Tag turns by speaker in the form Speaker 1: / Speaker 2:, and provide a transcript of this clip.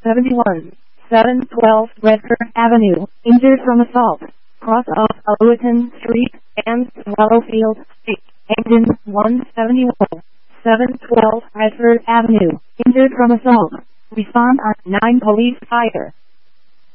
Speaker 1: 171, 712 Redford Avenue, injured from assault. Cross off Owlton Street and Swallowfield Street. Engine 171, 712 Redford Avenue, injured from assault. Respond on 9 police fire.